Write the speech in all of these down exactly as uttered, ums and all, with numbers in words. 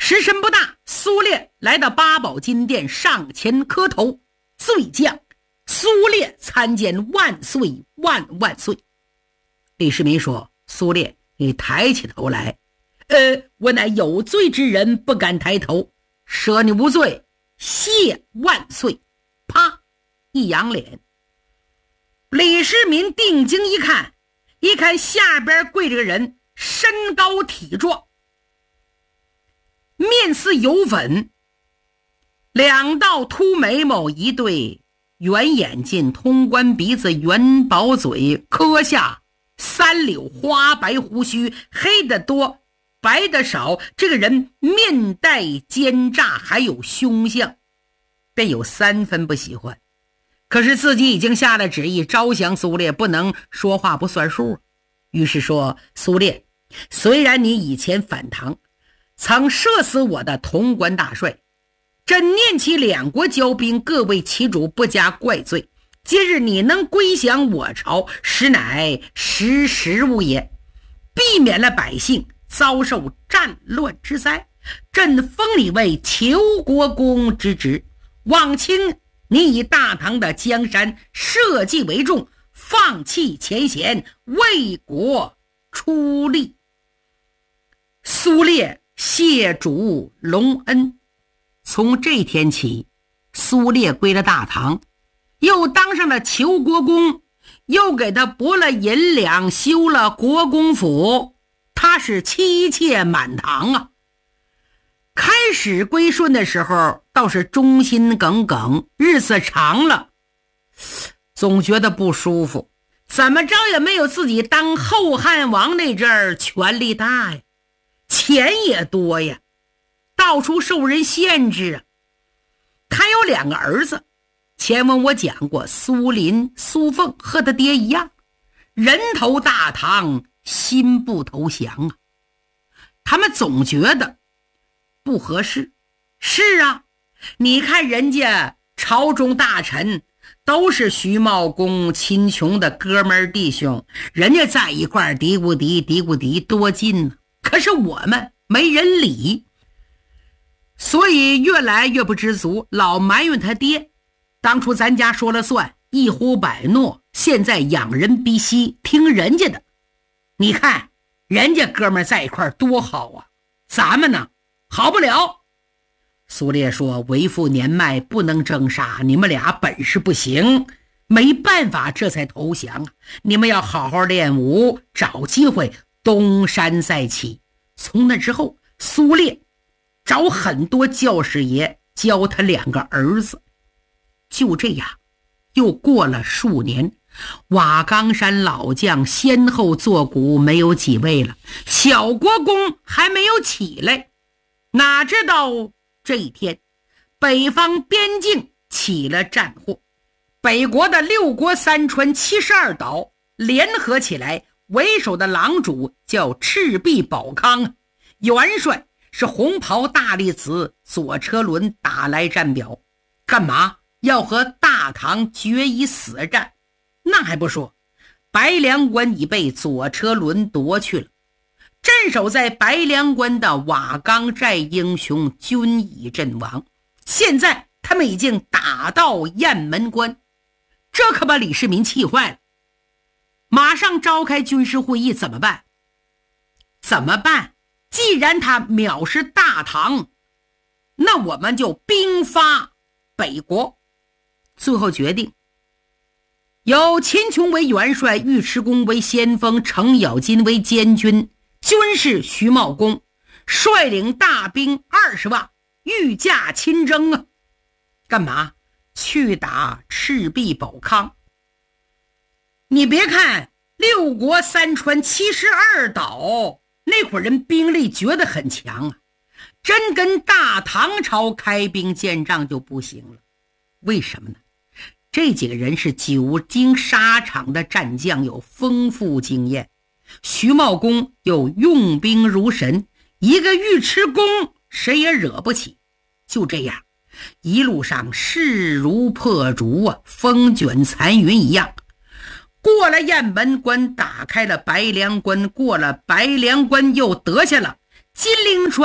时辰不大，苏烈来到八宝金殿，上前磕头，醉将苏烈参见万岁万万岁。李世民说：苏烈，你抬起头来。呃，我乃有罪之人，不敢抬头，赦你无罪，谢万岁。啪一扬脸。李世民定睛一看，一看下边跪着个人，身高体壮，面似油粉，两道凸眉毛，一对圆眼睛，通关鼻子，圆薄嘴，磕下三绺花白胡须，黑的多白的少，这个人面带奸诈，还有凶相，便有三分不喜欢。可是自己已经下了旨意招降苏烈，不能说话不算数。于是说：苏烈，虽然你以前反唐，曾射死我的潼关大帅，朕念起两国交兵，各为其主，不加怪罪。今日你能归降我朝，实乃时时无也，避免了百姓遭受战乱之灾。朕封你为求国公之职，望卿你以大唐的江山社稷为重，放弃前嫌，为国出力。苏烈谢主隆恩。从这天起，苏烈归了大唐，又当上了求国公，又给他拨了银两，修了国公府，他是妻妾满堂啊。开始归顺的时候倒是忠心耿耿，日子长了总觉得不舒服，怎么着也没有自己当后汉王那阵儿权力大呀，钱也多呀，到处受人限制啊。他有两个儿子，前文我讲过，苏林、苏凤和他爹一样，人投大唐，心不投降啊。他们总觉得不合适。是啊，你看人家朝中大臣都是徐茂公秦琼的哥们儿弟兄，人家在一块儿嘀咕嘀嘀咕嘀多近呢。可是我们没人理，所以越来越不知足，老埋怨他爹。当初咱家说了算，一呼百诺，现在仰人鼻息，听人家的。你看人家哥们儿在一块儿多好啊，咱们呢好不了。苏烈说：为父年迈，不能征杀，你们俩本事不行，没办法，这才投降啊。你们要好好练武，找机会东山再起。从那之后，苏烈找很多教师爷教他两个儿子。就这样又过了数年，瓦岗山老将先后作古，没有几位了，小国公还没有起来。哪知道这一天，北方边境起了战祸，北国的六国三川七十二岛联合起来，为首的狼主叫赤壁宝康，元帅是红袍大力子左车轮打来战表，干嘛要和大唐决一死战？那还不说，白凉关已被左车轮夺去了，镇守在白凉关的瓦岗寨英雄均已阵亡，现在他们已经打到雁门关，这可把李世民气坏了，马上召开军事会议。怎么办？怎么办？既然他藐视大唐，那我们就兵发北国。最后决定由秦琼为元帅，尉迟恭为先锋，程咬金为监军，军士徐茂公率领大兵二十万，御驾亲征啊！干嘛？去打赤壁宝康。你别看六国三川七十二岛那会儿人兵力觉得很强啊，真跟大唐朝开兵见仗就不行了。为什么呢？这几个人是久经沙场的战将，有丰富经验。徐茂公又用兵如神，一个尉迟恭谁也惹不起。就这样一路上势如破竹啊，风卷残云一样，过了雁门关，打开了白凉关，过了白凉关又得下了金陵川，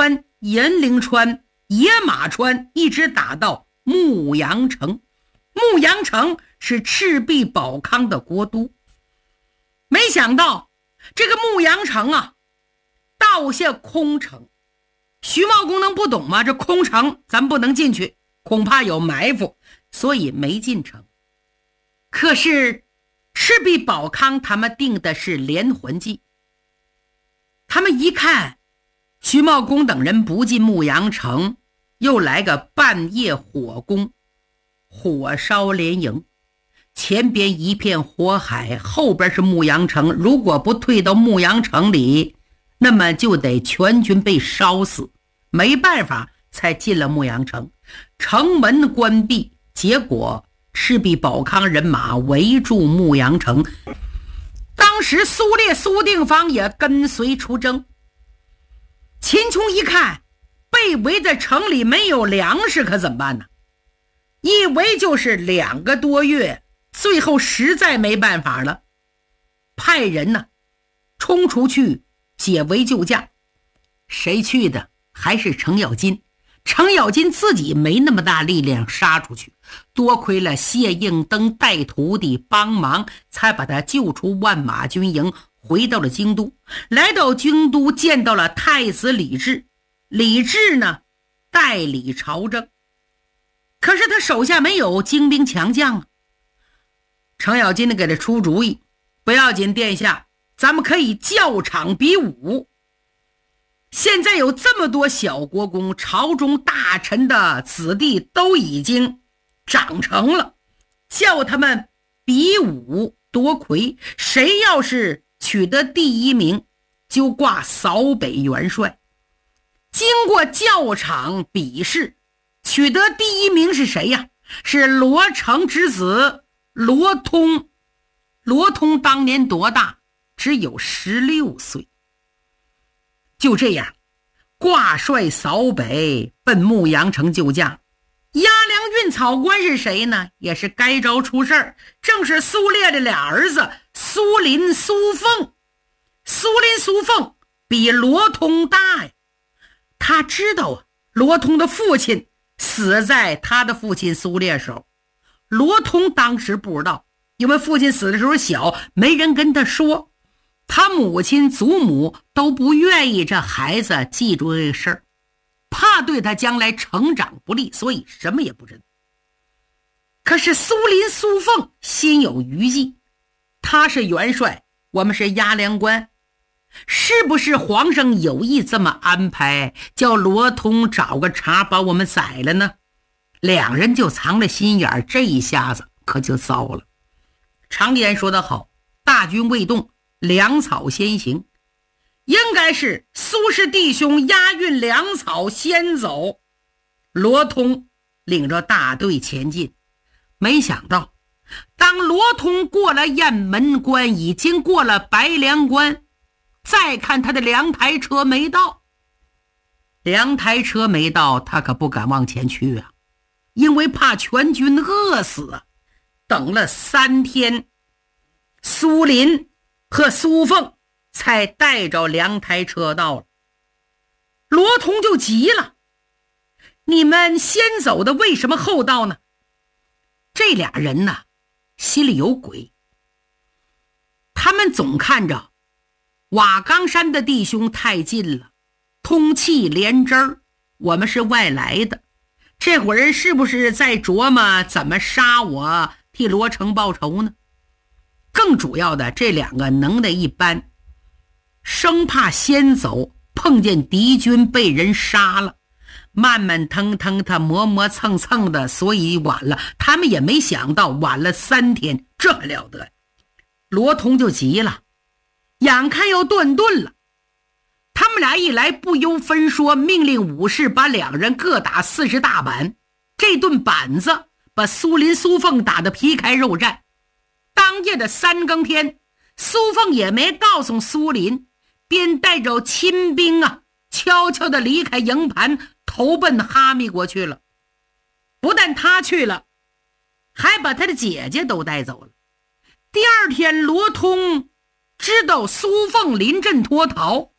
银铃川、野马川，一直打到牧羊城。牧羊城是赤壁保康的国都。没想到这个牧羊城啊，倒下空城。徐茂公能不懂吗？这空城咱不能进去，恐怕有埋伏，所以没进城。可是赤壁保康他们定的是连环计，他们一看徐茂公等人不进牧羊城，又来个半夜火攻，火烧连营，前边一片火海，后边是牧羊城，如果不退到牧羊城里，那么就得全军被烧死，没办法才进了牧羊城。城门关闭，结果赤壁保康人马围住牧羊城，当时苏烈、苏定方也跟随出征。秦琼一看被围在城里没有粮食，可怎么办呢？一围就是两个多月，最后实在没办法了，派人呢冲出去解围救驾。谁去的？还是程咬金。程咬金自己没那么大力量杀出去，多亏了谢应登带徒弟帮忙，才把他救出万马军营，回到了京都。来到京都见到了太子李治，李治呢代理朝政，可是他手下没有精兵强将啊。程咬金呢给他出主意，不要紧殿下，咱们可以较场比武。现在有这么多小国公，朝中大臣的子弟都已经长成了，叫他们比武夺魁，谁要是取得第一名，就挂扫北元帅。经过较场比试，取得第一名是谁呀？是罗成之子罗通。罗通当年多大？只有十六岁。就这样，挂帅扫北，奔牧羊城救驾。押粮运草官是谁呢？也是该着出事儿，正是苏烈的俩儿子苏林、苏凤。苏林、苏凤比罗通大呀，他知道啊，罗通的父亲死在他的父亲苏烈手。罗通当时不知道，因为父亲死的时候小，没人跟他说。他母亲祖母都不愿意这孩子记住这个事儿，怕对他将来成长不利，所以什么也不知道。可是苏林、苏凤心有余悸，他是元帅，我们是押粮官，是不是皇上有意这么安排，叫罗通找个茬把我们宰了呢？两人就藏了心眼，这一下子可就糟了。常言说得好，大军未动，粮草先行，应该是苏氏弟兄押运粮草先走，罗通领着大队前进。没想到当罗通过了雁门关，已经过了白粮关，再看他的粮台车没到。粮台车没到，他可不敢往前去啊，因为怕全军饿死啊。等了三天，苏林和苏凤才带着粮台车到了。罗通就急了，你们先走的为什么后到呢？这俩人呢心里有鬼，他们总看着瓦岗山的弟兄太近了，通气连枝儿，我们是外来的，这伙人是不是在琢磨怎么杀我，替罗成报仇呢？更主要的，这两个能耐一般，生怕先走碰见敌军被人杀了，慢慢腾腾他磨磨蹭蹭的，所以晚了。他们也没想到晚了三天，这还了得。罗通就急了，眼看要断盾了，他们俩一来不由分说，命令武士把两人各打四十大板。这顿板子把苏林、苏凤打得皮开肉绽。当夜的三更天，苏凤也没告诉苏林，便带着亲兵啊，悄悄地离开营盘，投奔哈密国去了。不但他去了，还把他的姐姐都带走了。第二天，罗通知道苏凤临阵脱逃，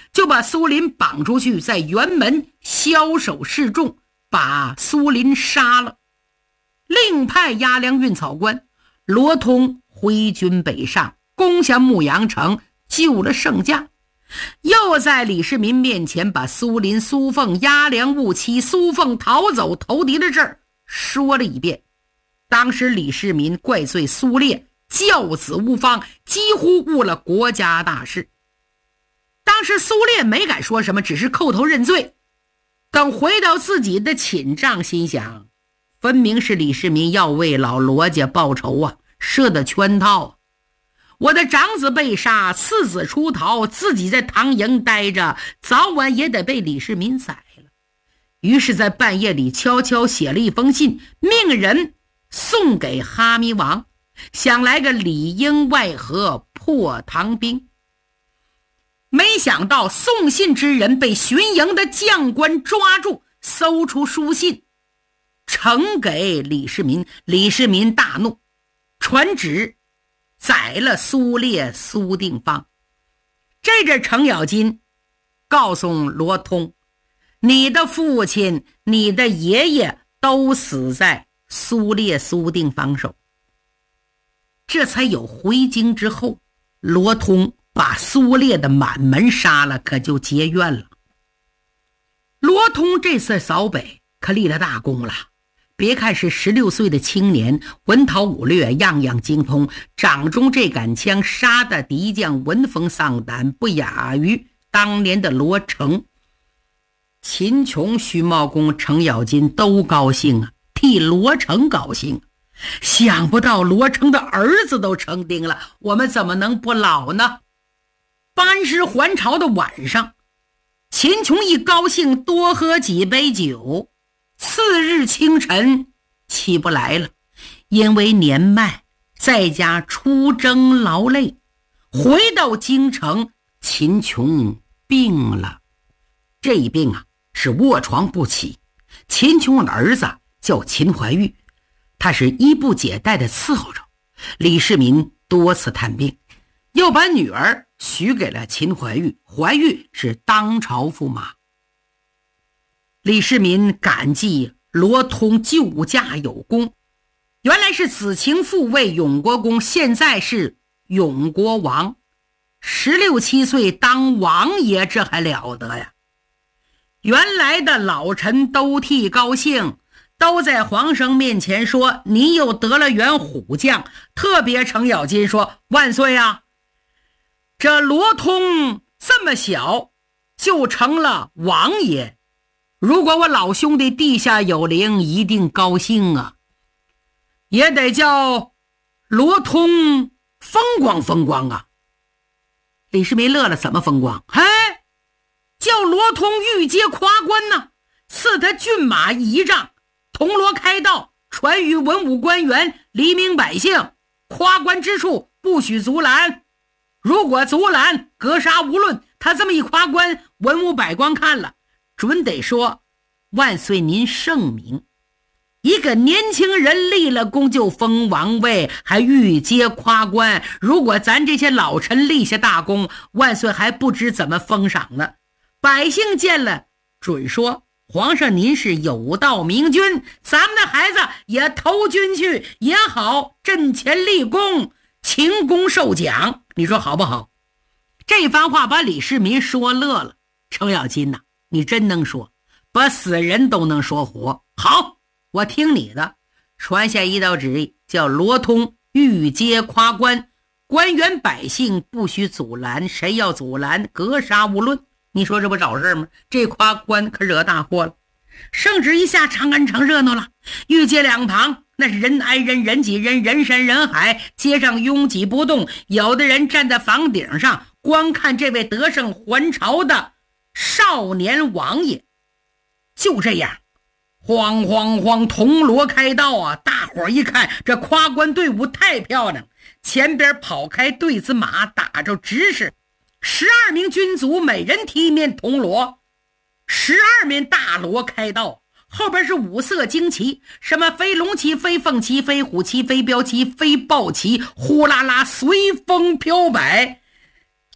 就把苏林绑出去，在辕门枭首示众，把苏林杀了。另派押粮运草官罗通挥军北上，攻下牧羊城，救了圣驾。又在李世民面前把苏林、苏凤押粮误妻、苏凤逃走投敌的事儿说了一遍。当时李世民怪罪苏烈教子无方，几乎误了国家大事。当时苏烈没敢说什么，只是叩头认罪。等回到自己的寝帐，心想分明是李世民要为老罗家报仇啊，设的圈套啊。我的长子被杀，次子出逃，自己在唐营待着，早晚也得被李世民宰了。于是在半夜里悄悄写了一封信，命人送给哈密王，想来个里应外合破唐兵。没想到送信之人被巡营的将官抓住，搜出书信呈给李世民。李世民大怒，传旨宰了苏烈、苏定方。这阵程咬金告诉罗通，你的父亲、你的爷爷都死在苏烈、苏定方手。这才有回京之后，罗通把苏烈的满门杀了，可就结怨了。罗通这次扫北可立了大功了。别看是十六岁的青年，文韬武略样样精通，掌中这杆枪杀的敌将闻风丧胆，不亚于当年的罗成。秦琼、徐茂公、程咬金都高兴啊，替罗成高兴。想不到罗成的儿子都成丁了，我们怎么能不老呢？班师还朝的晚上，秦琼一高兴，多喝几杯酒。次日清晨起不来了，因为年迈，在家出征劳累。回到京城，秦琼病了。这一病啊，是卧床不起。秦琼的儿子叫秦怀玉，他是衣不解带的伺候着。李世民多次探病，又把女儿许给了秦怀玉，怀玉是当朝驸马。李世民感激罗通救驾有功，原来是子卿父为永国公，现在是永国王，十六七岁当王爷，这还了得呀！原来的老臣都替高兴，都在皇上面前说你又得了员虎将，特别程咬金说万岁啊！这罗通这么小就成了王爷，如果我老兄弟地下有灵，一定高兴啊！也得叫罗通风光风光啊！李世民乐了，怎么风光？哎，叫罗通御阶夸官呢，赐他骏马仪仗，铜锣开道，传与文武官员、黎民百姓，夸官之处不许阻拦。如果阻拦，格杀无论。他这么一夸官，文武百官看了准得说万岁您圣明。一个年轻人立了功就封王位，还御阶夸官，如果咱这些老臣立下大功，万岁还不知怎么封赏呢。百姓见了准说皇上您是有道明君，咱们的孩子也投军去也好，阵前立功，勤功受奖，你说好不好？这番话把李世民说乐了。程咬金呐，你真能说，把死人都能说活。好，我听你的。传下一道旨意，叫罗通御阶夸官，官员百姓不许阻拦，谁要阻拦，格杀无论。你说这不找事吗？这夸官可惹大祸了。圣旨一下，长安城热闹了，御街两旁那是人挨人，人挤人，人山人海，街上拥挤不动，有的人站在房顶上观看这位得胜还朝的少年王爷。就这样，慌慌慌，铜锣开道啊！大伙儿一看，这夸官队伍太漂亮，前边跑开对子马，打着直是十二名军卒，每人提一面铜锣，十二面大锣开道，后边是五色旌旗，什么飞龙旗、飞凤旗、飞虎旗、飞镖旗、飞豹旗，呼啦啦随风飘摆。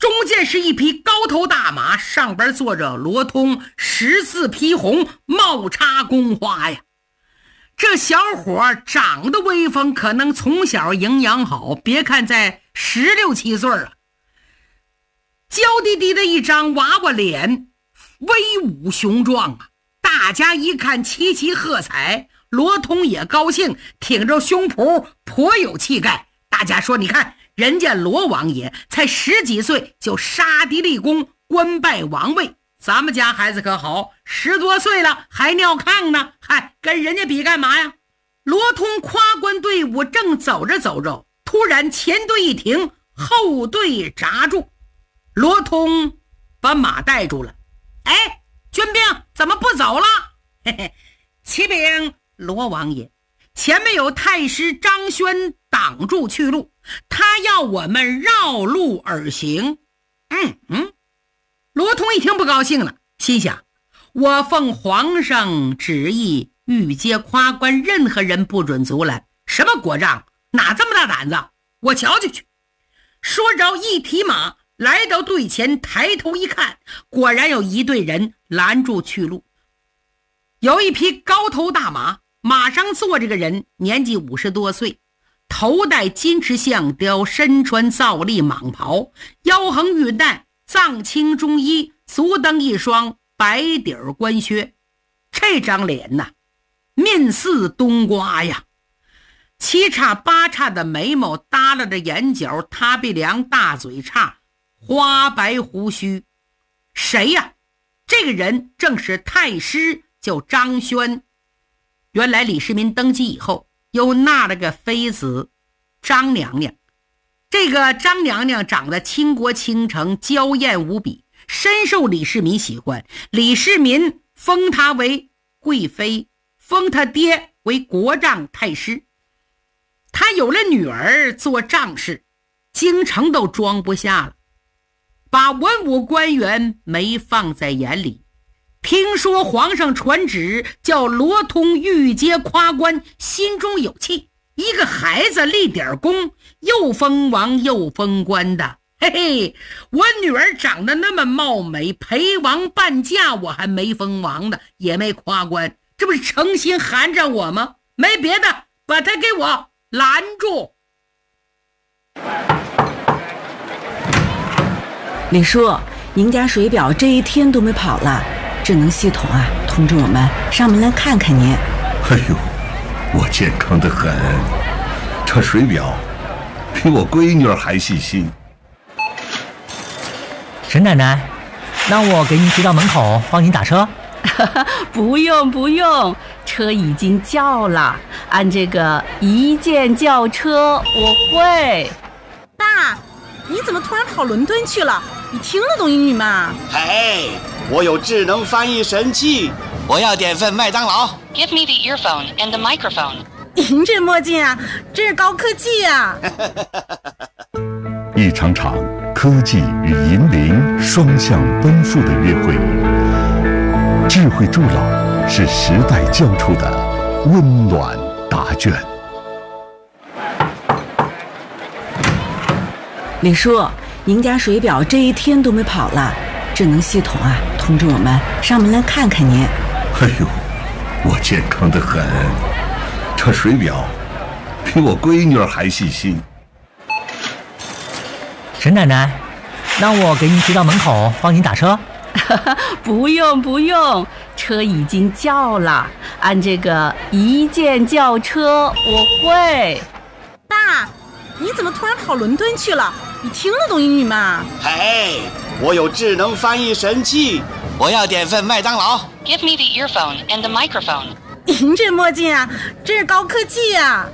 中间是一匹高头大马，上边坐着罗通，十字披红，帽插宫花呀。这小伙长得威风，可能从小营养好，别看在十六七岁啊，娇滴滴的一张娃娃脸，威武雄壮啊！大家一看齐齐喝彩，罗通也高兴，挺着胸脯，颇有气概。大家说，你看人家罗王爷才十几岁就杀敌立功，官拜王位，咱们家孩子可好，十多岁了还尿炕呢，嗨，跟人家比干嘛呀？罗通夸官队伍正走着走着，突然前队一停，后队闸住，罗通把马带住了。哎，军兵怎么不走了？嘿嘿，启禀罗王爷，前面有太师张轩挡住去路，他要我们绕路而行。嗯嗯，罗通一听不高兴了，心想，我奉皇上旨意御街夸官，任何人不准阻拦，什么国丈，哪这么大胆子，我瞧瞧去。说着一提马来到队前，抬头一看，果然有一队人拦住去路。有一匹高头大马，马上坐这个人年纪五十多岁，头戴金翅象雕，身穿皂笠蟒袍，腰横玉带，藏青中衣，足蹬一双白底儿官靴。这张脸呐，面似冬瓜呀，七叉八叉的眉毛，耷拉着眼角，塌鼻梁，大嘴叉，花白胡须。谁呀？这个人正是太师，叫张轩。原来李世民登基以后，又纳了个妃子张娘娘。这个张娘娘长得倾国倾城，娇艳无比，深受李世民喜欢。李世民封她为贵妃，封她爹为国丈太师。他有了女儿做丈室，京城都装不下了，把文武官员没放在眼里。听说皇上传旨叫罗通御街夸官，心中有气，一个孩子立点功，又封王又封官的。嘿嘿，我女儿长得那么貌美，陪王伴驾，我还没封王呢，也没夸官，这不是诚心寒碜我吗？没别的，把他给我拦住。 李叔，您家水表这一天都没跑了，智能系统啊通知我们上门来看看您。 哎呦，我健康得很，这水表比我闺女儿还细心。 沈奶奶，那我给您提到门口帮您打车。 不用不用，车已经叫了，按这个一键叫车我会。 爸，你怎么突然跑伦敦去了？你听得懂英语吗？ 嘿，我有智能翻译神器，我要点份麦当劳。 Give me the earphone and the microphone. 您这墨镜啊，真是高科技呀！ 一场场科技与银铃双向奔赴的约会，智慧助老是时代教出的温暖答卷。 李叔，您家水表这一天都没跑了，智能系统啊通知我们上门来看看您。 哎呦，我健康得很，这水表比我闺女儿还细心。 沈奶奶，那我给您提到门口帮您打车。 不用不用，车已经叫了，按这个一键叫车我会。 爸，你怎么突然跑伦敦去了？你听得懂英语吗？ 嘿，我有智能翻译神器，我要点份麦当劳。 Give me the earphone and the microphone. 您这墨镜啊，真是高科技呀！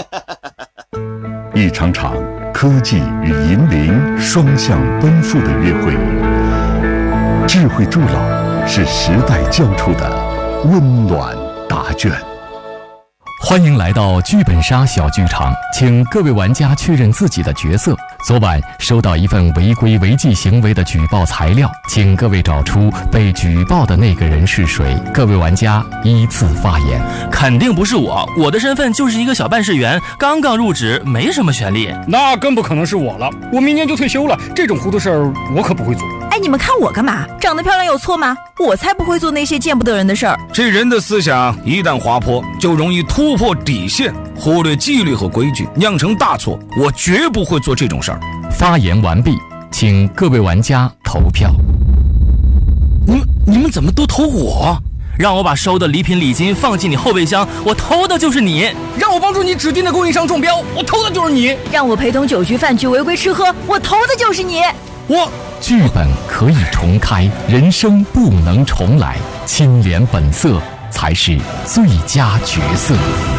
一场场科技与银铃双向奔赴的约会，智慧助老是时代教出的温暖答卷。 欢迎来到剧本杀小剧场，请各位玩家确认自己的角色， 昨晚收到一份违规违纪行为的举报材料，请各位找出被举报的那个人是谁。各位玩家依次发言。 肯定不是我，我的身份就是一个小办事员，刚刚入职，没什么权利。 那更不可能是我了，我明年就退休了，这种糊涂事儿我可不会做。 哎，你们看我干嘛？长得漂亮有错吗？我才不会做那些见不得人的事儿。 这人的思想一旦滑坡，就容易突破底线，忽略纪律和规矩，酿成大错。我绝不会做这种事儿。 发言完毕，请各位玩家投票。 你们你们怎么都投我？ 让我把收的礼品礼金放进你后备箱，我投的就是你。 让我帮助你指定的供应商中标，我投的就是你。 让我陪同酒局饭局违规吃喝，我投的就是你。 我剧本可以重开，人生不能重来，清廉本色才是最佳角色。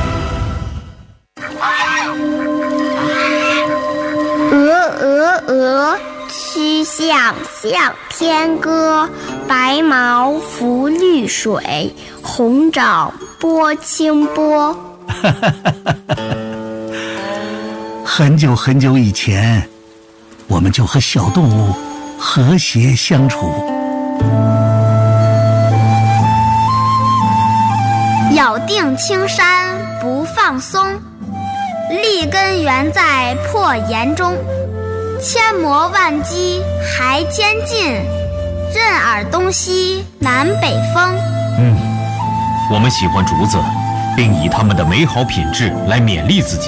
鹅鹅鹅，曲项向天歌。白毛浮绿水，红掌拨清波。 很久很久以前，我们就和小动物和谐相处。 咬定青山不放松，立根原在破岩中。千磨万击还坚劲，任尔东西南北风。 嗯，我们喜欢竹子，并以它们的美好品质来勉励自己。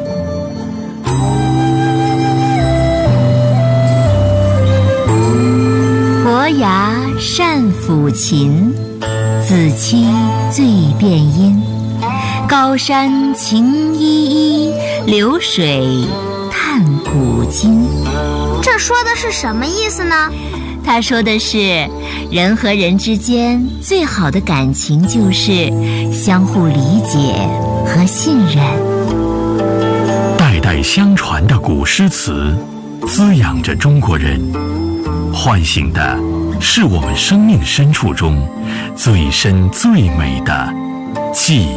伯牙善抚琴，子期最辩音。高山晴依依，流水叹古今。 这说的是什么意思呢？ 他说的是，人和人之间最好的感情就是相互理解和信任。 代代相传的古诗词，滋养着中国人，唤醒的是我们生命深处中最深最美的记忆。